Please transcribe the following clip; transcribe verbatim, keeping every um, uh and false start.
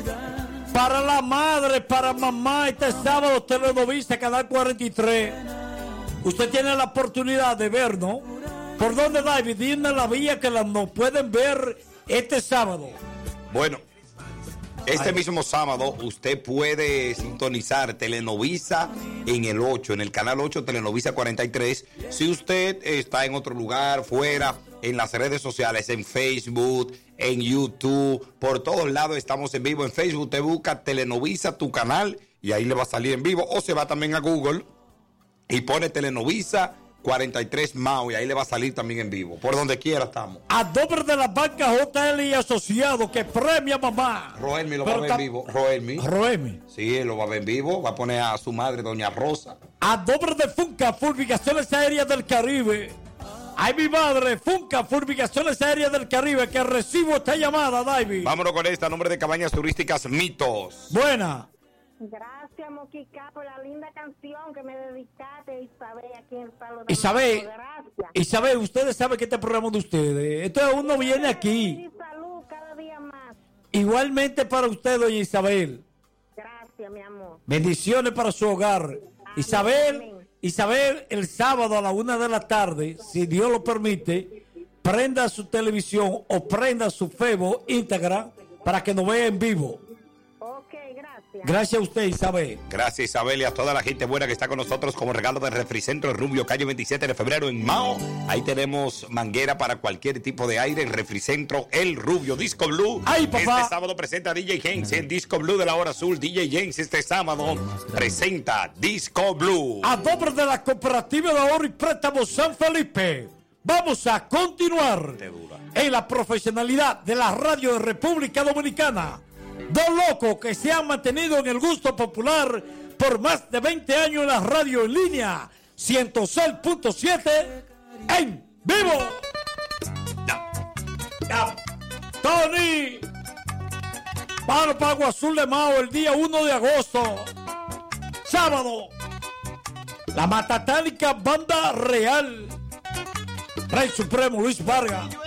Para la madre, para mamá, este sábado Telenovisa, Canal cuarenta y tres. Usted tiene la oportunidad de ver, ¿no? ¿Por dónde, David? Dime la vía que la, nos pueden ver este sábado. Bueno, este Ay. mismo sábado usted puede sintonizar Telenovisa en el ocho, en el canal ocho, Telenovisa cuarenta y tres. Si usted está en otro lugar, fuera, en las redes sociales, en Facebook, en YouTube, por todos lados estamos en vivo. En Facebook te busca Telenovisa, tu canal, y ahí le va a salir en vivo. O se va también a Google y pone Telenovisa cuarenta y tres Mao, y ahí le va a salir también en vivo. Por donde quiera estamos. A nombre de la banca J L y Asociado, que premia mamá. Roelmi lo va a ver en vivo. Roelmi. Roelmi. Sí, él lo va a ver en vivo. Va a poner a su madre, doña Rosa. A nombre de Funca, Fumigaciones Aéreas del Caribe. Ay, mi madre, Funca, Fumigaciones Aéreas del Caribe, que recibo esta llamada, David. Vámonos con esta, nombre de Cabañas Turísticas Mitos. Buena. Gracias, Moquica, por la linda canción que me dedicaste, Isabel, aquí en Palo. Isabel, gracias. Isabel, ustedes saben que este programa de ustedes. Entonces uno viene aquí. Y salud cada día más. Igualmente para usted, doña Isabel. Gracias, mi amor. Bendiciones para su hogar. Amén, Isabel, amén. Isabel, el sábado a la una de la tarde, si Dios lo permite, prenda su televisión o prenda su Facebook, Instagram, para que nos vea en vivo. Ok, gracias. Gracias a usted, Isabel. Gracias, Isabel, y a toda la gente buena que está con nosotros como regalo de Refricentro Rubio, calle veintisiete de febrero en Mao. Ahí tenemos manguera para cualquier tipo de aire. Refricentro El Rubio, Disco Blue. ¡Ay, papá! Este sábado presenta D J James en Disco Blue de la hora azul. D J James este sábado presenta Disco Blue. A nombre de la Cooperativa de Ahorro y Préstamo San Felipe, vamos a continuar en la profesionalidad de la radio de República Dominicana. Dos locos que se han mantenido en el gusto popular por más de veinte años en la radio en línea ciento seis punto siete en vivo. Ya. Tony, vamos para Agua Azul de Mao el día uno de agosto, sábado. La matatánica Banda Real, Rey Supremo Luis Vargas.